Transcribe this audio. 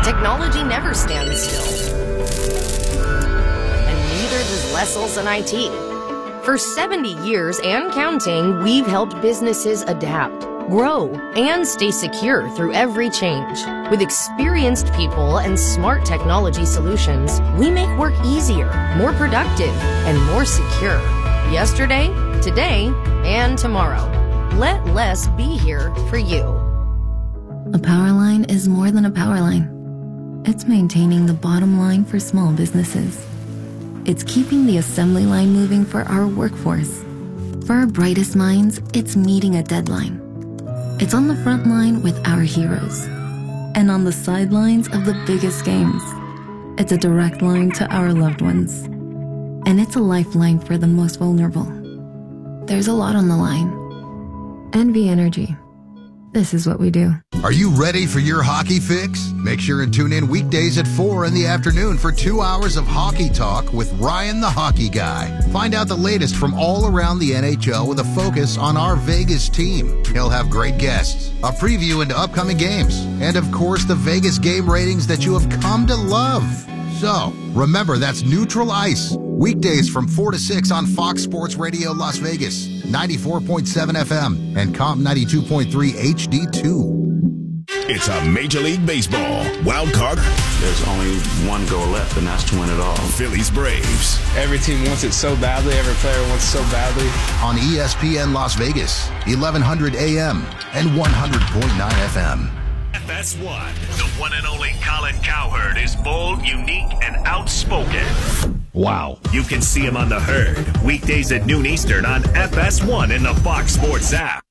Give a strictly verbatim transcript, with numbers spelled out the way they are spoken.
Technology never stands still. And neither does Les Olson I T. For seventy years and counting, we've helped businesses adapt, grow, and stay secure through every change. With experienced people and smart technology solutions, we make work easier, more productive, and more secure. Yesterday, today, and tomorrow. Let Les be here for you. A power line is more than a power line. It's maintaining the bottom line for small businesses. It's keeping the assembly line moving for our workforce. For our brightest minds, it's meeting a deadline. It's on the front line with our heroes. And on the sidelines of the biggest games. It's a direct line to our loved ones. And it's a lifeline for the most vulnerable. There's a lot on the line. N V Energy. This is what we do. Are you ready for your hockey fix? Make sure and tune in weekdays at four in the afternoon for two hours of hockey talk with Ryan the Hockey Guy. Find out the latest from all around the N H L with a focus on our Vegas team. He'll have great guests, a preview into upcoming games, and of course the Vegas game ratings that you have come to love. So, remember, that's Neutral Ice. Weekdays from four to six on Fox Sports Radio Las Vegas, ninety-four point seven F M, and Comp ninety-two point three H D two. It's a Major League Baseball wild card. There's only one goal left, and that's to win it all. Phillies Braves. Every team wants it so badly. Every player wants it so badly. On E S P N Las Vegas, eleven hundred A M and one hundred point nine F M. F S one. The one and only Colin Cowherd is bold, unique, and outspoken. Wow. You can see him on The Herd, weekdays at noon Eastern on F S one in the Fox Sports app.